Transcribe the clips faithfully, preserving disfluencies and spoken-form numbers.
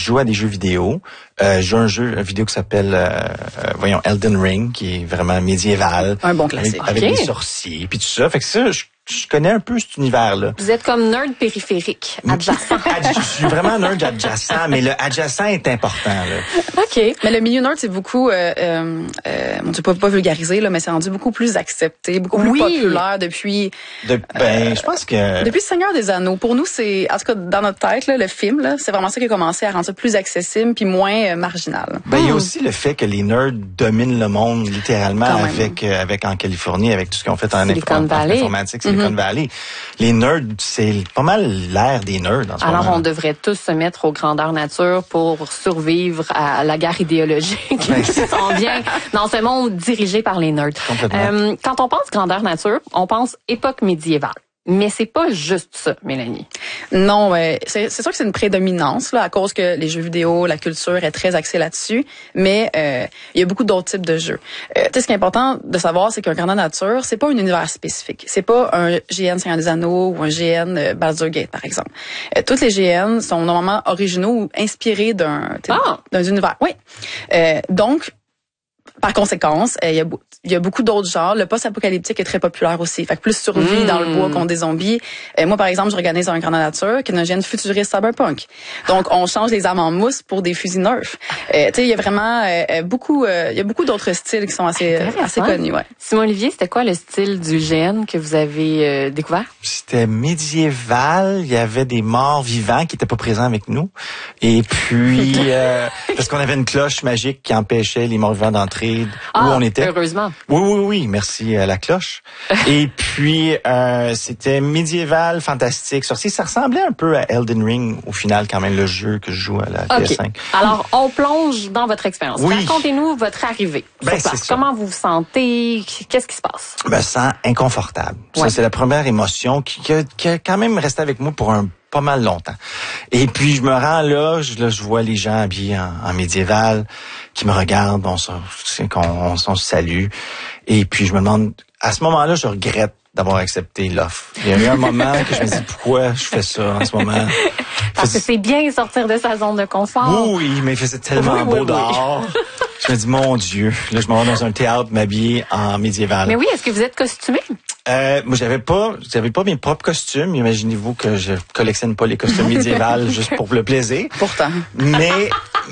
joue à des jeux vidéo. Euh, je joue un jeu, une vidéo qui s'appelle, euh, euh, voyons, Elden Ring, qui est vraiment médiéval. Un bon classique. Avec, okay. avec des sorciers, puis tout ça. Fait que ça, je, je connais un peu cet univers-là. Vous êtes comme nerd périphérique, adjacent. Je suis vraiment nerd adjacent, mais le adjacent est important, là. OK. Mais le milieu nerd, c'est beaucoup, euh, euh, euh, mon Dieu, pas, pas vulgarisé, là, mais c'est rendu beaucoup plus accepté, beaucoup plus oui. populaire depuis... De, ben, euh, je pense que... Depuis Seigneur des Anneaux. Pour nous, c'est, en tout cas, dans notre tête, là, le film, là, c'est vraiment ça qui a commencé à rendre ça plus accessible puis moins euh, marginal. Ben, il y a aussi le fait que les nerds dominent le monde, littéralement, avec, euh, avec en Californie, avec tout ce qu'ils ont fait en, Silicon inf- en Valley. informatique, Silicon Mm-hmm. Valley. Les nerds, c'est pas mal l'ère des nerds en ce Alors, moment. on devrait tous se mettre aux grandeurs nature pour survivre à la guerre idéologique Ben, qui s'en vient dans ce monde dirigé par les nerds. Complètement. Euh, quand on pense grandeur nature, on pense époque médiévale. Mais c'est pas juste ça, Mélanie. Non, ouais, c'est, c'est sûr que c'est une prédominance là, à cause que les jeux vidéo, la culture est très axée là-dessus. Mais euh, il y a beaucoup d'autres types de jeux. Euh, tu sais, ce qui est important de savoir, c'est qu'un grandeur nature, c'est pas un univers spécifique. C'est pas un G N Seigneur des Anneaux ou un G N euh, Baldur's Gate, par exemple. Euh, toutes les G N sont normalement originaux ou inspirés d'un Ah. d'un univers. Oui. Euh, donc par conséquence, il y a il y a beaucoup d'autres genres. Le post-apocalyptique est très populaire aussi. Fait que plus survie mmh. dans le bois contre des zombies. Euh, moi, par exemple, je organise un grandeur nature qui est une gène futuriste cyberpunk. Donc, on change les armes en mousse pour des fusils Nerf. Euh, tu sais, il y a vraiment euh, beaucoup, euh, il y a beaucoup d'autres styles qui sont assez, assez connus. Ouais. Simon Olivier, c'était quoi le style du G N que vous avez euh, découvert? C'était médiéval. Il y avait des morts vivants qui étaient pas présents avec nous. Et puis, euh, parce qu'on avait une cloche magique qui empêchait les morts vivants d'entrer ah, où on était. Heureusement. Oui, oui, oui. Merci à la cloche. Et puis, euh, c'était médiéval, fantastique, sorcier. Ça ressemblait un peu à Elden Ring, au final, quand même, le jeu que je joue à la okay. P S cinq. Alors, on plonge dans votre expérience. Oui. Racontez-nous votre arrivée Ben, sur place. Comment vous vous sentez? Qu'est-ce qui se passe? Je me sens inconfortable. Ouais. Ça, c'est la première émotion qui, qui, a, qui a quand même resté avec moi pour un pas mal longtemps. Et puis, je me rends là, je, là, je vois les gens habillés en, en médiéval qui me regardent, on se, on, on, on se salue. Et puis, je me demande, à ce moment-là, je regrette d'avoir accepté l'offre. Il y a eu un moment que je me dis, pourquoi je fais ça en ce moment? Parce que c'est bien sortir de sa zone de confort. Oui, oui, mais il faisait tellement oui, beau oui, dehors. Oui. Je me dis, mon Dieu, là, je m'en vais dans un théâtre m'habiller en médiéval. Mais oui, est-ce que vous êtes costumé? Euh, moi, j'avais pas, j'avais pas mes propres costumes. Imaginez-vous que je collectionne pas les costumes médiévals juste pour le plaisir. Pourtant. Mais,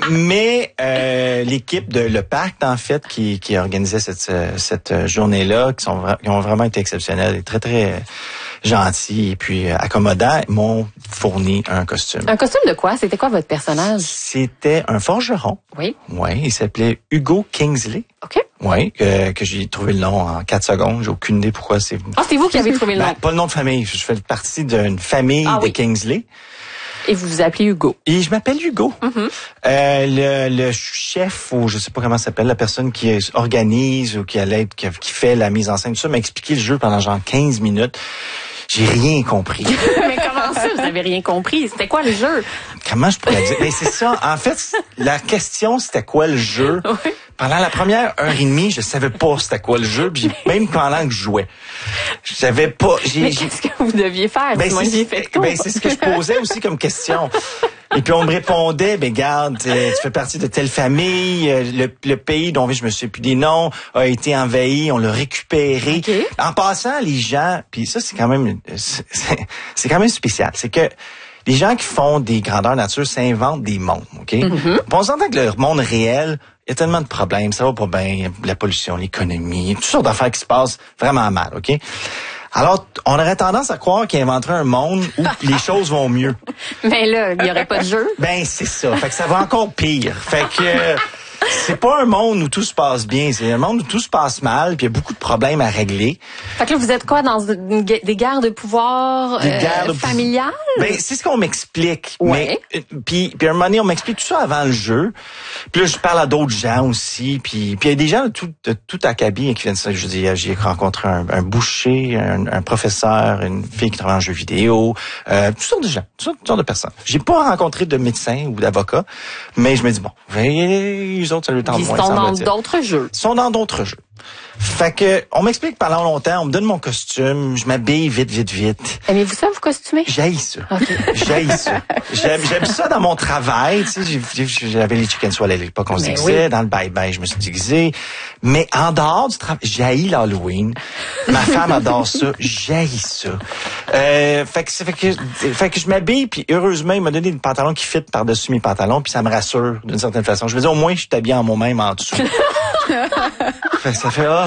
mais euh, l'équipe de Le Pacte, en fait, qui, qui organisait cette, cette journée-là, qui sont, qui ont vraiment été exceptionnels et très très gentils et puis accommodants, m'ont fourni un costume. Un costume de quoi? C'était quoi votre personnage? C'était un forgeron. Oui. Oui, il s'appelait Hugo Kingsley. OK. Oui, que, que j'ai trouvé le nom en quatre secondes. J'ai aucune idée pourquoi c'est... Ah, c'est vous qui avez trouvé le nom? Ben, pas le nom de famille. Je fais partie d'une famille ah, de oui. Kingsley. Et vous vous appelez Hugo. Et je m'appelle Hugo. Mm-hmm. Euh, le, le chef, ou je sais pas comment ça s'appelle, la personne qui organise ou qui allait être, qui, qui fait la mise en scène, tout ça, m'a expliqué le jeu pendant genre quinze minutes. J'ai rien compris. Mais comment ça, vous avez rien compris? C'était quoi le jeu? Comment je pourrais dire? Ben, c'est ça. En fait, la question, c'était quoi le jeu? Oui. Pendant la première heure et demie, je savais pas c'était quoi le jeu, puis même pendant que je jouais. Je savais pas. J'ai, Mais j'ai... qu'est-ce que vous deviez faire? Ben, Moi, c'est, j'ai fait ben, c'est ce que je posais aussi comme question. Et puis on me répondait, ben garde, tu fais partie de telle famille, le, le pays dont je me souviens plus des noms a été envahi, on l'a récupéré. Okay. En passant, les gens, puis ça c'est quand même, c'est, c'est quand même spécial, c'est que les gens qui font des grandeurs nature s'inventent des mondes, ok? Mm-hmm. On s'entend que le monde réel, il y a tellement de problèmes, ça va pas bien, la pollution, l'économie, toutes sortes d'affaires qui se passent vraiment mal, ok? Alors, on aurait tendance à croire qu'il inventerait un monde où les choses vont mieux. Mais là, il n'y aurait pas de jeu. Ben, c'est ça. Fait que ça va encore pire. Fait que euh, c'est pas un monde où tout se passe bien. C'est un monde où tout se passe mal, puis il y a beaucoup de problèmes à régler. Fait que là, vous êtes quoi, dans une, des guerres de pouvoir des euh, guerres de familiales? Ben, c'est ce qu'on m'explique. Ouais. Mais puis, puis à un moment donné, on m'explique tout ça avant le jeu. Puis là, je parle à d'autres gens aussi. Puis puis il y a des gens de tout, de tout acabit qui viennent de ça. Je dis, j'ai rencontré un, un boucher, un, un professeur, une fille qui travaille en jeux vidéo, euh, toutes sortes de gens, toutes sortes, toutes sortes de personnes. J'ai pas rencontré de médecins ou d'avocats, mais je me dis, bon, les autres, ça le temps Ils moins. sont dans semble-t-il. d'autres jeux. Ils sont dans d'autres jeux. Fait que, on m'explique pendant longtemps, on me donne mon costume, je m'habille vite, vite, vite. Aimez-vous ça, vous costumer? J'haïs ça. Okay. J'haïs ça. J'aime, j'aime ça dans mon travail, tu sais, j'ai, j'avais les chicken swell à l'époque, on se déguisait, oui. Dans le bye-bye, je me suis déguisé. Mais en dehors du travail, j'haïs l'Halloween. Ma femme adore ça, j'haïs ça. Euh, fait que, fait que, fait que je m'habille, puis heureusement, il m'a donné des pantalons qui fit par-dessus mes pantalons, puis ça me rassure d'une certaine façon. Je veux dire, au moins, je suis habillé en moi-même en dessous. Fait que ça fait, oh.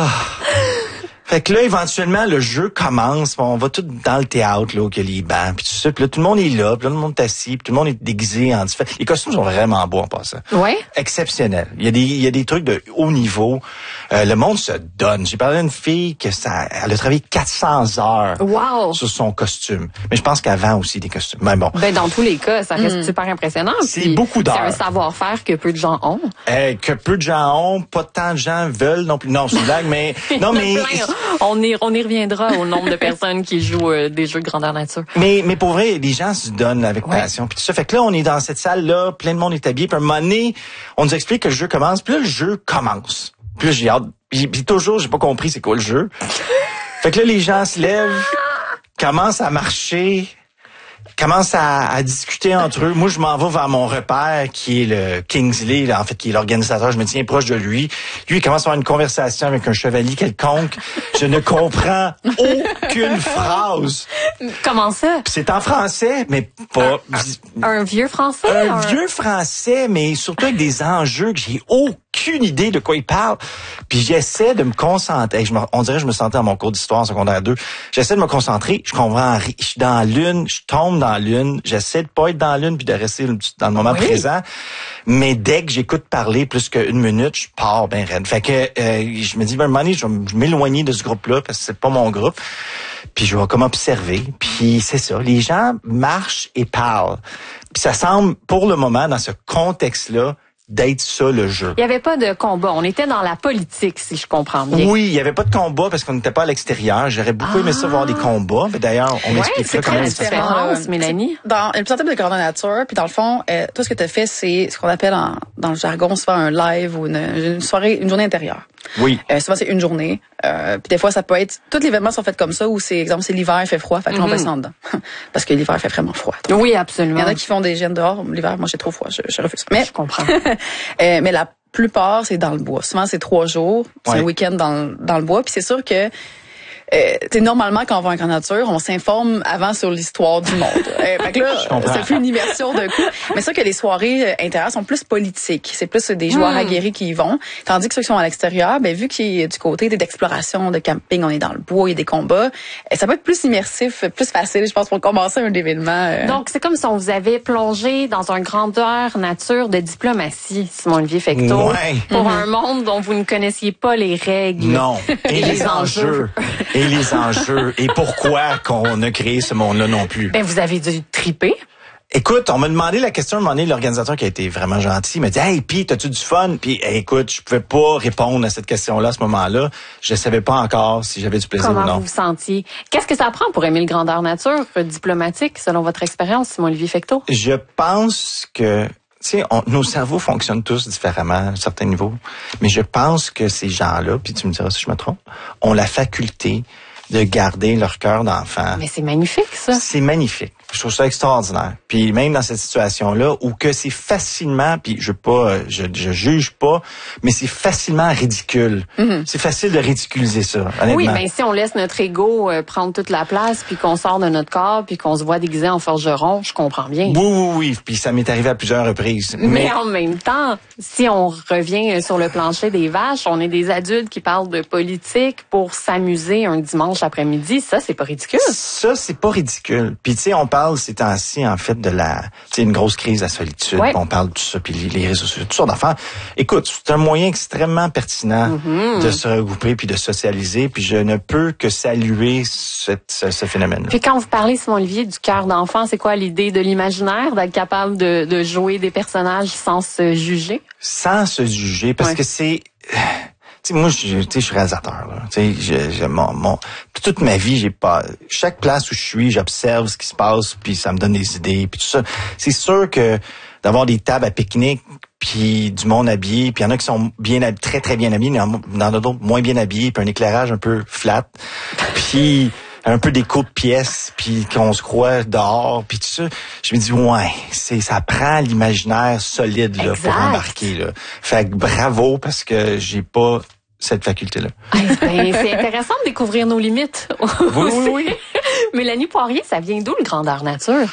Fait que là, éventuellement, le jeu commence. On va tout dans le théâtre, là, où il y a les bancs, puis tout ça. Puis là, tout le monde est là, puis là, tout le monde est assis, puis tout le monde est déguisé en différents. Les costumes sont vraiment beaux en passant. Ouais. Exceptionnel. Il y a des, il y a des trucs de haut niveau. Euh, le monde se donne. J'ai parlé d'une fille que ça, elle a travaillé quatre cents heures. Wow. Sur son costume. Mais je pense qu'avant aussi des costumes. Mais bon. Ben, dans tous les cas, ça reste mm. super impressionnant. C'est puis beaucoup d'heures. C'est un savoir-faire que peu de gens ont. Euh, que peu de gens ont. Pas tant de gens veulent non plus. Non, c'est une blague, mais, non, mais. On y, on y reviendra au nombre de personnes qui jouent euh, des jeux de grandeur nature. Mais, mais pour vrai, les gens se donnent avec ouais. passion. Puis tout ça. Fait que là, on est dans cette salle-là, plein de monde est habillé. Puis à un moment donné, on nous explique que le jeu commence. Puis là, le jeu commence. Puis là, j'ai hâte. Puis, puis toujours, j'ai pas compris c'est quoi le jeu. Fait que là, les gens se lèvent, commencent à marcher, commencent à, à discuter entre eux. Moi, je m'en vais vers mon repère, qui est le Kingsley, là, en fait, qui est l'organisateur. Je me tiens proche de lui. Lui, il commence à avoir une conversation avec un chevalier quelconque. Je ne comprends aucune phrase. Comment ça? C'est en français, mais pas... Un, un vieux français? Un, un vieux français, mais surtout avec des enjeux que j'ai aucune idée de quoi il parle. Puis j'essaie de me concentrer. Je me, on dirait que je me sentais à mon cours d'histoire en secondaire deux. J'essaie de me concentrer. Je comprends. Je suis dans la lune. Je tombe dans la lune. J'essaie de pas être dans la lune puis de rester dans le moment oui. présent. Mais dès que j'écoute parler plus qu'une minute, je pars ben raide. Fait que euh, je me dis, ben, un moment donné, je vais m'éloigner de ce groupe-là parce que c'est pas mon groupe. Puis je vais comme observer. Puis c'est ça. Les gens marchent et parlent. Puis ça semble, pour le moment, dans ce contexte-là, d'être ça le jeu. Il y avait pas de combat. On était dans la politique, si je comprends bien. Oui, il y avait pas de combat parce qu'on n'était pas à l'extérieur. J'aurais beaucoup ah. aimé ça voir des combats. Mais d'ailleurs, on ouais, m'expliquera comment ça se passe, Mélanie. Dans le type de grandeur nature, puis dans le fond, euh, tout ce que tu as fait, c'est ce qu'on appelle en, dans le jargon souvent un live ou une, une soirée, une journée intérieure. Oui. Euh, souvent c'est une journée. Euh, puis des fois ça peut être, tous les événements sont faits comme ça où c'est, exemple, c'est l'hiver, il fait froid, fait que mm-hmm. on descend dedans. Parce que l'hiver fait vraiment froid. Oui, absolument. Il y en a qui font des gènes dehors. L'hiver, moi j'ai trop froid, je, je refuse. Mais je comprends. euh, mais la plupart c'est dans le bois. Souvent c'est trois jours, c'est ouais. un week-end dans dans le bois. Puis c'est sûr que Euh, t'sais, normalement, quand on va en grande nature, on s'informe avant sur l'histoire du monde. Euh, fait que là, ça fait une immersion de coup. Mais c'est sûr que les soirées intérieures sont plus politiques. C'est plus des joueurs mmh. aguerris qui y vont. Tandis que ceux qui sont à l'extérieur, ben, vu qu'il y a du côté d'exploration, de camping, on est dans le bois, il y a des combats, ça peut être plus immersif, plus facile, je pense, pour commencer un événement. Euh... Donc, c'est comme si on vous avait plongé dans une grandeur nature de diplomatie, Simon-Olivier Fecteau. Ouais. Pour mmh. un monde dont vous ne connaissiez pas les règles. Non. Et, et les, les enjeux. Et les enjeux. Et pourquoi qu'on a créé ce monde-là non plus. Ben, vous avez dû triper. Écoute, on m'a demandé la question à un moment donné, l'organisateur qui a été vraiment gentil, m'a dit « Hey, Pete, t'as-tu du fun? » Puis hey, écoute, je pouvais pas répondre à cette question-là à ce moment-là. Je savais pas encore si j'avais du plaisir Comment ou non. Comment vous vous sentiez? Qu'est-ce que ça prend pour aimer le grandeur nature diplomatique, selon votre expérience, Simon-Olivier Fecteau? Je pense que... Tu sais, nos cerveaux fonctionnent tous différemment à un certain niveau, mais je pense que ces gens-là, puis tu me diras si je me trompe, ont la faculté de garder leur cœur d'enfant. Mais c'est magnifique, ça. C'est magnifique. Je trouve ça extraordinaire. Puis même dans cette situation-là, où que c'est facilement, puis je pas, je, je juge pas, mais c'est facilement ridicule. Mm-hmm. C'est facile de ridiculiser ça, honnêtement. Oui, mais si on laisse notre ego euh, prendre toute la place, puis qu'on sort de notre corps, puis qu'on se voit déguisé en forgeron, je comprends bien. Oui, oui, oui. Puis ça m'est arrivé à plusieurs reprises. Mais, mais en même temps, si on revient sur le plancher des vaches, on est des adultes qui parlent de politique pour s'amuser un dimanche après-midi. Ça, c'est pas ridicule. Ça, c'est pas ridicule. Puis tu sais, on parle ces temps-ci, en fait, de la, tu sais, une grosse crise de la solitude. Ouais. On parle de tout ça, puis les, les réseaux sociaux, toutes sortes d'affaires. Écoute, c'est un moyen extrêmement pertinent mm-hmm. de se regrouper puis de socialiser. Puis je ne peux que saluer cette, ce, ce phénomène-là. Puis quand vous parlez, Simon-Olivier, du cœur d'enfant, c'est quoi l'idée de l'imaginaire, d'être capable de, de jouer des personnages sans se juger? Sans se juger, parce ouais. que c'est... Tu sais, moi, je, je suis réalisateur, là. Tu sais, je, je, mon, mon, toute ma vie, j'ai pas, chaque place où je suis, j'observe ce qui se passe, puis ça me donne des idées, puis tout ça. C'est sûr que d'avoir des tables à pique-nique, puis puis du monde habillé, puis il y en a qui sont bien hab- très très bien habillés, il y en a d'autres moins bien habillés, puis un éclairage un peu flat, puis un peu des coups de pièces, puis qu'on se croit dehors, puis tout ça. Je me dis, ouais, c'est ça prend l'imaginaire solide là, pour embarquer. Là. Fait que bravo, parce que j'ai pas cette faculté-là. Ben, c'est intéressant de découvrir nos limites. Oui, oui, oui. Mélanie Poirier, ça vient d'où le grandeur nature?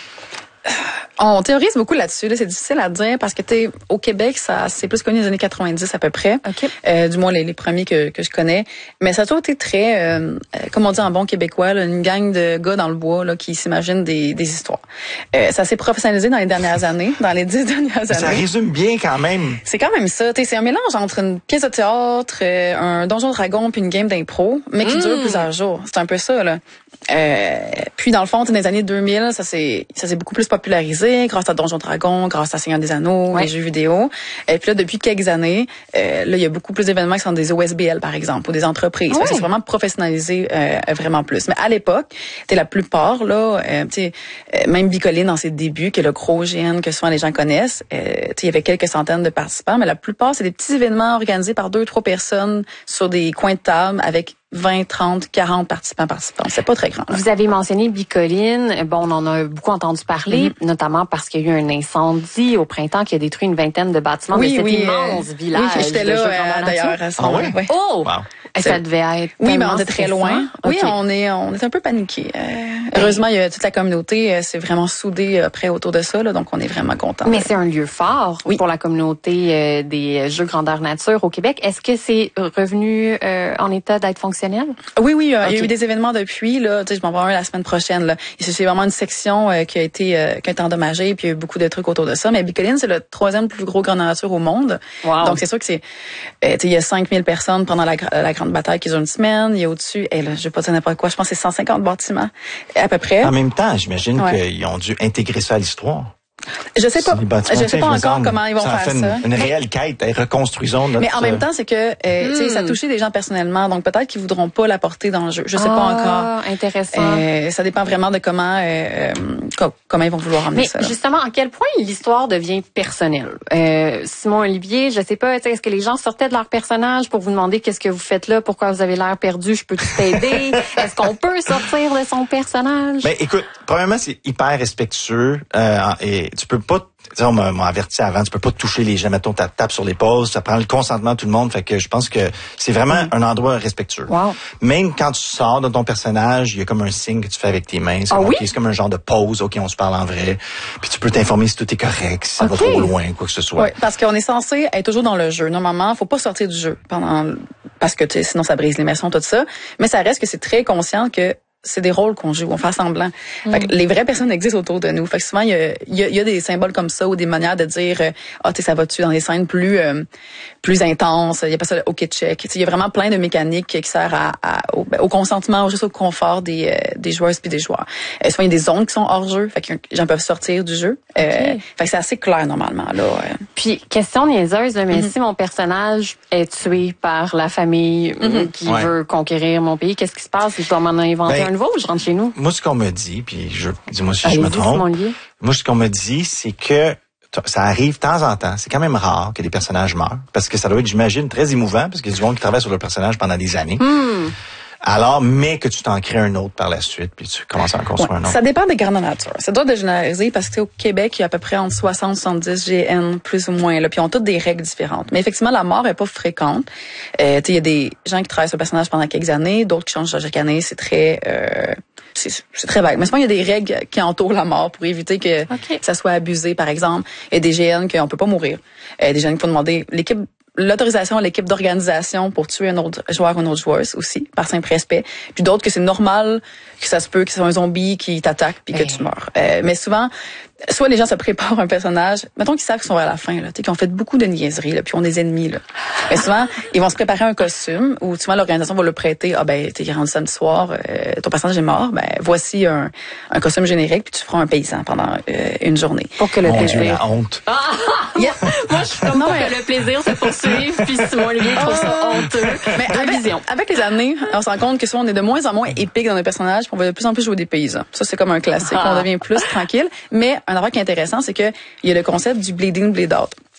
On théorise beaucoup là-dessus. Là. C'est difficile à dire parce que t'es au Québec, ça c'est plus connu dans les années quatre-vingt-dix à peu près. Okay. Euh, du moins les, les premiers que, que je connais. Mais ça a toujours été très, euh, comme on dit en bon québécois, là, une gang de gars dans le bois là, qui s'imaginent des, des histoires. Euh, ça s'est professionnalisé dans les dernières années, dans les dix dernières années. Ça résume bien quand même. C'est quand même ça. T'sais, c'est un mélange entre une pièce de théâtre, euh, un donjon dragon puis une game d'impro, mais qui mmh. dure plusieurs jours. C'est un peu ça là. Euh, puis dans le fond, dans les années deux mille, ça s'est ça s'est beaucoup plus popularisé grâce à Donjon Dragon, grâce à Seigneur des Anneaux, ouais. les jeux vidéo. Et puis là, depuis quelques années, euh, là il y a beaucoup plus d'événements qui sont des O S B L par exemple ou des entreprises. Ouais. C'est vraiment professionnalisé euh, vraiment plus. Mais à l'époque, t'es la plupart là, euh, tu sais, euh, même Bicoline dans ses débuts, qui est le gros G N que souvent les gens connaissent, euh, tu sais, il y avait quelques centaines de participants, mais la plupart c'est des petits événements organisés par deux trois personnes sur des coins de table avec vingt, trente, quarante participants, participants. C'est pas très grand. Là. Vous avez mentionné Bicoline. Bon, on en a beaucoup entendu parler, mm-hmm. notamment parce qu'il y a eu un incendie au printemps qui a détruit une vingtaine de bâtiments oui, de cet oui, immense euh, village. Oui, j'étais là, euh, d'ailleurs, à ce moment. Ah, ouais? Oh! Wow. Ça devait être oui, mais on était très loin. Okay. Oui, on est on est un peu paniqués. Euh, heureusement, il y a toute la communauté, c'est vraiment soudée après autour de ça, là, donc on est vraiment contents. Mais c'est un lieu fort oui. pour la communauté euh, des jeux grandeur nature au Québec. Est-ce que c'est revenu euh, en état d'être fonctionnel? Oui, oui, euh, okay. il y a eu des événements depuis. Là, tu sais, je m'en vais un la semaine prochaine. Là. C'est vraiment une section euh, qui a été euh, qui a été endommagée, puis il y a eu beaucoup de trucs autour de ça. Mais Bicoline, c'est le troisième plus gros grandeur nature au monde. Wow. Donc c'est sûr que c'est, euh, tu sais, il y a cinq mille personnes pendant la, la grande bataille qui dure une semaine. Il y a au-dessus, et là, je vais pas dire n'importe quoi, je pense que c'est cent cinquante bâtiments à peu près. En même temps, j'imagine ouais. qu'ils ont dû intégrer ça à l'histoire. Je sais pas. Je sais pas encore comment ils vont ça faire fait ça. Une, une réelle quête, reconstruisons notre... Mais en même temps, c'est que euh, mm. tu sais, ça a touché des gens personnellement, donc peut-être qu'ils voudront pas l'apporter dans le jeu. Je sais ah, pas encore. Intéressant. Euh, ça dépend vraiment de comment euh, co- comment ils vont vouloir emmener Mais ça. Mais justement, à quel point l'histoire devient personnelle. Euh, Simon Olivier, je sais pas, est-ce que les gens sortaient de leur personnage pour vous demander qu'est-ce que vous faites là, pourquoi vous avez l'air perdu, je peux tout t'aider. Est-ce qu'on peut sortir de son personnage? Ben écoute, premièrement, c'est hyper respectueux euh, et tu peux pas on m'a, m'a averti avant, tu peux pas toucher les gens, mettons, ta tape sur l'épaule, ça prend le consentement de tout le monde, fait que je pense que c'est vraiment mm. un endroit respectueux. Wow. Même quand tu sors de ton personnage, il y a comme un signe que tu fais avec tes mains, c'est, ah, okay, oui? c'est comme un genre de pause, ok, on se parle en vrai, puis tu peux t'informer si tout est correct, si ça okay. va trop loin, quoi que ce soit. Oui, parce qu'on est censé être toujours dans le jeu. Normalement, faut pas sortir du jeu pendant, parce que sinon ça brise l'immersion, tout ça, mais ça reste que c'est très conscient que c'est des rôles qu'on joue, on fait semblant. Mm. Fait que les vraies personnes existent autour de nous. Fait que souvent, il y a, y a, y a des symboles comme ça ou des manières de dire ah, euh, tu sais, ça va-tu dans des scènes plus euh, plus intenses. Il y a pas ça le OK check. Il y a vraiment plein de mécaniques qui servent à, à, au, au consentement, juste au confort des, euh, des joueuses puis des joueurs. Euh, souvent, il y a des zones qui sont hors jeu. Fait que les gens peuvent sortir du jeu. Okay. Euh, fait que c'est assez clair, normalement, là. Euh. Puis, question niaiseuse, mais mm-hmm. si mon personnage est tué par la famille mm-hmm. qui ouais. veut conquérir mon pays, qu'est-ce qui se passe? Je dois m'en inventer ben, un nouveau ou je rentre chez nous? Moi, ce qu'on me dit, puis je, dis-moi si Allez-y, je me trompe. Moi, ce qu'on me dit, c'est que ça arrive de temps en temps. C'est quand même rare que des personnages meurent. Parce que ça doit être, j'imagine, très émouvant, parce qu'il y a du monde qui travaille sur le personnage pendant des années. Mm. Alors, mais que tu t'en crées un autre par la suite, puis tu commences à en construire ouais, un autre. Ça dépend des grandeurs nature. Ça doit de généraliser parce que au Québec, il y a à peu près entre soixante et soixante-dix G N, plus ou moins, là, puis ils ont toutes des règles différentes. Mais effectivement, la mort est pas fréquente. Euh, tu sais, il y a des gens qui travaillent sur le personnage pendant quelques années, d'autres qui changent chaque année. C'est très... Euh, c'est, c'est très vague. Mais souvent, il y a des règles qui entourent la mort pour éviter que okay. ça soit abusé, par exemple. Il y a des G N qu'on peut pas mourir. Euh, des G N qu'il faut demander... L'équipe l'autorisation à l'équipe d'organisation pour tuer un autre joueur ou une autre joueuse aussi, par simple respect. Puis d'autres que c'est normal que ça se peut que c'est un zombie qui t'attaque puis que hey. tu meurs. Euh, mais souvent, soit les gens se préparent un personnage, mettons qu'ils savent qu'ils sont à la fin, là, qu'ils ont fait beaucoup de niaiseries, là, puis ont des ennemis. Là. Mais souvent, ils vont se préparer un costume ou souvent l'organisation va le prêter. Ah ben, t'es rendu samedi soir, euh, ton personnage est mort, ben voici un, un costume générique puis tu feras un paysan pendant euh, une journée. Pour que le Mon plaisir. Dieu, la honte. Ah! Yeah. Moi, je suis comme non, mais... que le plaisir se poursuive, puis Simon Olivier trouve ça honteux. Mais avec, vision. avec les années, on se rend compte que souvent on est de moins en moins épique dans nos personnages, puis on va de plus en plus jouer des paysans. Ça, c'est comme un classique. Ah. On devient plus tranquille. Mais un affaire qui est intéressant, c'est que il y a le concept du bleed in, bleed out.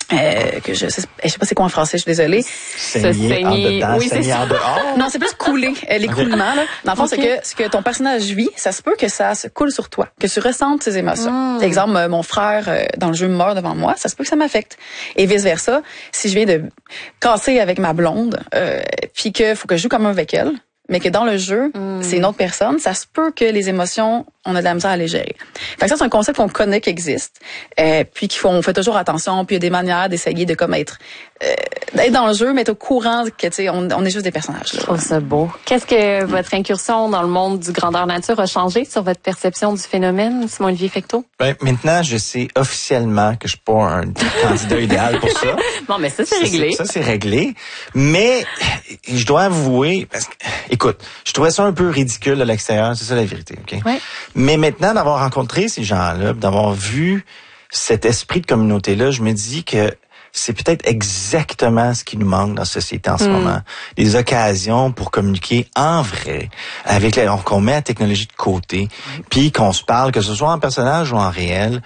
Euh, que je sais, je sais pas c'est quoi en français, je suis désolée. Saigner en dedans, oui, saigner en dehors. Non, c'est plus couler, euh, l'écoulement. Là. Dans le fond, Okay. c'est que ce que ton personnage vit, ça se peut que ça se coule sur toi, que tu ressentes ses émotions. Mm. Exemple, euh, mon frère euh, dans le jeu meurt devant moi, ça se peut que ça m'affecte. Et vice versa, si je viens de casser avec ma blonde, euh, puis que faut que je joue comme avec elle, mais que dans le jeu, mm. c'est une autre personne, ça se peut que les émotions, on a de la misère à les gérer. Fait que ça, c'est un concept qu'on connaît qui existe, euh, puis qu'il faut, on fait toujours attention, puis il y a des manières d'essayer de comme être, euh, d'être dans le jeu, mais être au courant que, tu sais, on, on est juste des personnages. Là. Je trouve ça beau. Qu'est-ce que votre incursion dans le monde du grandeur nature a changé sur votre perception du phénomène, Simon-Olivier Fecteau? Ben, maintenant, je sais officiellement que je suis pas un candidat idéal pour ça. Bon, mais ça, c'est réglé. Ça, c'est réglé. Mais, je dois avouer, parce que, écoute, je trouvais ça un peu ridicule à l'extérieur, c'est ça la vérité, OK? Ouais. Mais maintenant, d'avoir rencontré ces gens-là, d'avoir vu cet esprit de communauté-là, je me dis que c'est peut-être exactement ce qui nous manque dans la société en ce mm. moment. Des occasions pour communiquer en vrai, avec les, qu'on met la technologie de côté, mm. puis qu'on se parle, que ce soit en personnage ou en réel.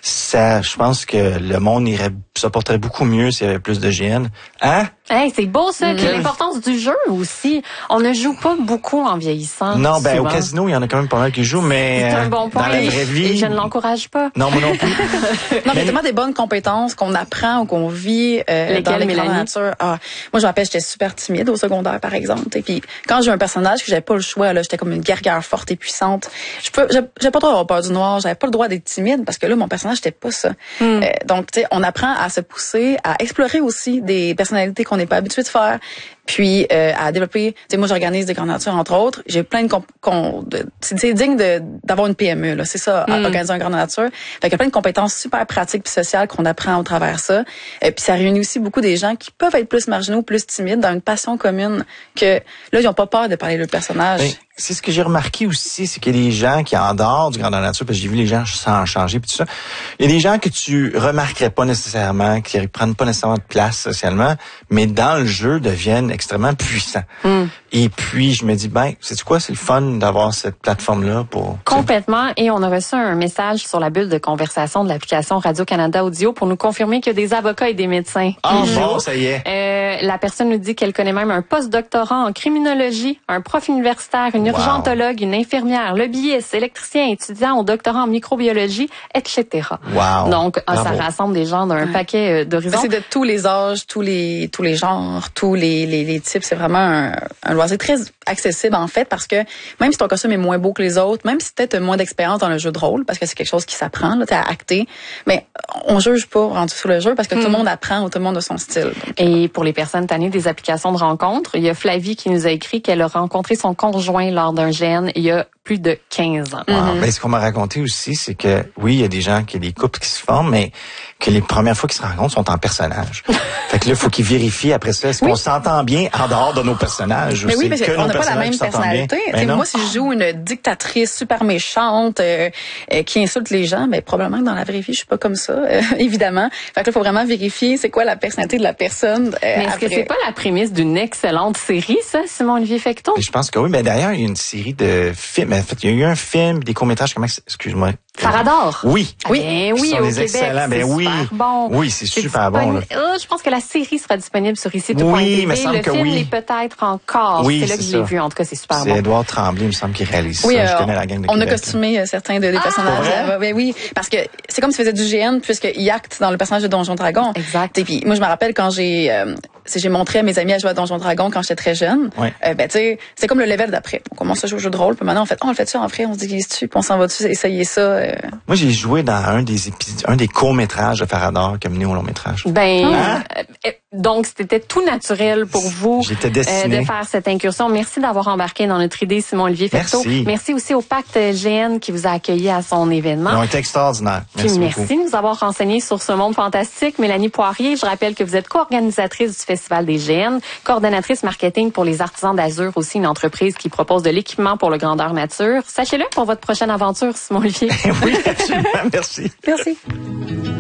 Ça, je pense que le monde irait, ça porterait beaucoup mieux s'il y avait plus de G N. Hein? Hey, c'est beau ça, mm. puis l'importance du jeu aussi. On ne joue pas beaucoup en vieillissant. Non, ben souvent. Au casino, il y en a quand même pas mal qui jouent, mais c'est un bon point. Dans la vraie vie, et je ne l'encourage pas. Non, moi non plus. Non, mais tellement des bonnes compétences qu'on apprend ou qu'on vit euh, Lesquelles, dans les grandes Mélanie? natures. Ah, moi, je me rappelle, j'étais super timide au secondaire, par exemple. Et puis, quand j'ai un personnage que j'avais pas le choix, là, j'étais comme une guerrière forte et puissante. Je peux, j'avais pas le droit d'avoir peur du noir. J'avais pas le droit d'être timide parce que là, mon personnage, j'étais pas ça. Mm. Euh, donc, tu sais, on apprend à se pousser, à explorer aussi des personnalités qu'on n'est pas habitué de faire. Puis euh, à développer, tu sais, moi j'organise des grandes natures entre autres. J'ai plein de, comp- con- de c'est, c'est digne de d'avoir une P M E là, c'est ça, mm. organiser un grande nature. Fait qu'il y a plein de compétences super pratiques puis sociales qu'on apprend au travers ça. Et puis ça réunit aussi beaucoup des gens qui peuvent être plus marginaux, plus timides, dans une passion commune que là ils ont pas peur de parler de leur personnage. Ben, c'est ce que j'ai remarqué aussi, c'est qu'il y a des gens qui en dehors du grandeur nature, parce que j'ai vu les gens sans changer puis tout ça. Il y a des gens que tu remarquerais pas nécessairement, qui prennent pas nécessairement de place socialement, mais dans le jeu deviennent extrêmement puissants. Mm. Et puis je me dis ben, c'est quoi, c'est le fun d'avoir cette plateforme là pour complètement. Et on a reçu un message sur la bulle de conversation de l'application Radio-Canada Audio pour nous confirmer qu'il y a des avocats et des médecins. Ah oh, bon, ça y est. Euh, la personne nous dit qu'elle connaît même un post-doctorant en criminologie, un prof universitaire, une urgentologue, une infirmière, lobbyiste, électricien, étudiant au doctorat en microbiologie, et cetera. Wow. Donc, ah, ça rassemble des gens d'un ouais. paquet d'horizons. C'est de tous les âges, tous les tous les genres, tous les les, les types. C'est vraiment un, un loisir très accessible en fait, parce que même si ton costume est moins beau que les autres, même si peut-être moins d'expérience dans le jeu de rôle, parce que c'est quelque chose qui s'apprend, là, t'es à acter, mais on juge pas rendu sur le jeu parce que mm. tout le monde apprend ou tout le monde a son style. Donc. Et pour les personnes tannées des applications de rencontres, il y a Flavie qui nous a écrit qu'elle a rencontré son conjoint lors d'un G N il y a plus de quinze ans. Wow. Mm-hmm. Ben, ce qu'on m'a raconté aussi, c'est que oui, il y a des gens, qu'il y a des couples qui se forment, mais que les premières fois qu'ils se rencontrent sont en personnage. Fait que là, il faut qu'ils vérifient après ça, est-ce oui. qu'on s'entend bien en dehors de nos personnages? Mais ou oui, c'est parce que qu'on n'a pas la même bien? personnalité. Ben moi, si je joue une dictatrice super méchante euh, euh, qui insulte les gens, ben probablement que dans la vraie vie, je suis pas comme ça, euh, évidemment. Fait que là, il faut vraiment vérifier c'est quoi la personnalité de la personne. Euh, mais est-ce après. que c'est pas la prémisse d'une excellente série, ça, Simon-Olivier Fecteau? Je pense que oui, mais d'ailleurs, il y a une série de films. En fait, il y a eu un film, des courts-métrages, comment, excuse-moi. Parador. Oui. Oui, ben, oui, au Québec, excellents. Ben, c'est oui. super bon. Oui, c'est, c'est super bon. Là. Euh, je pense que la série sera disponible sur ici tout oui, point t v. Me semble le que film oui. l'est peut-être encore. Oui, c'est là c'est que ça. je l'ai vu. En tout cas, c'est super c'est bon. C'est Édouard Tremblay, il me semble, qui réalise oui, ça. Euh, je connais la gang de on Québec. a costumé certains de, des ah, personnages. Ben, oui, parce que c'est comme si faisait du G N puisqu'il acte dans le personnage de Donjon Dragon. Exact. Et puis moi, je me rappelle quand j'ai euh, j'ai montré à mes amis à jouer à Donjon Dragon quand j'étais très jeune. Ouais. Euh, ben tu sais, c'est comme le level d'après. On commence à jouer au jeu de rôle, puis maintenant on fait, oh, on le fait dessus en vrai, on se déguise dessus, puis on s'en va dessus essayer ça. Euh... Moi, j'ai joué dans un des épisodes, un des courts-métrages de Parador qui a mené au long-métrage. Ben, hein? euh, donc c'était tout naturel pour vous J'étais destiné. Euh, de faire cette incursion. Merci d'avoir embarqué dans notre idée, Simon-Olivier Fecteau. Merci. Merci aussi au Pacte G N qui vous a accueilli à son événement. Ils ont été extraordinaires. Merci, merci beaucoup. de nous avoir renseigné sur ce monde fantastique. Mélanie Poirier, je rappelle que vous êtes co-organisatrice du Festival des G N, coordonnatrice marketing pour les Artisans d'Azur, aussi une entreprise qui propose de l'équipement pour le grandeur nature. Sachez-le pour votre prochaine aventure, Simon-Olivier. Oui, absolument. Merci. Merci.